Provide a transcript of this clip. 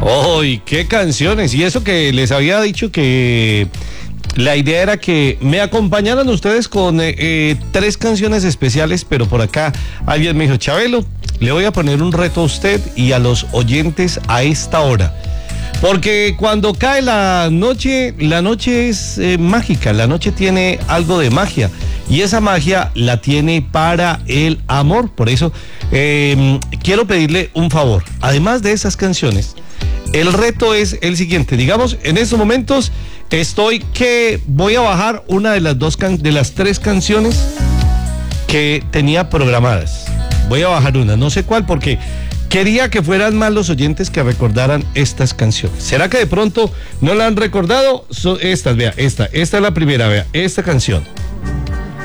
¡Uy, qué canciones! Y eso que les había dicho que la idea era que me acompañaran ustedes con 3 canciones especiales, pero por acá alguien me dijo, Chabelo, le voy a poner un reto a usted y a los oyentes a esta hora. Porque cuando cae la noche es mágica, la noche tiene algo de magia y esa magia la tiene para el amor. Por eso quiero pedirle un favor, además de esas canciones, el reto es el siguiente, digamos, en estos momentos voy a bajar una de las 3 canciones que tenía programadas. Voy a bajar una, no sé cuál, porque quería que fueran más los oyentes que recordaran estas canciones. ¿Será que de pronto no la han recordado? Estas, vea, esta es la primera, vea, esta canción.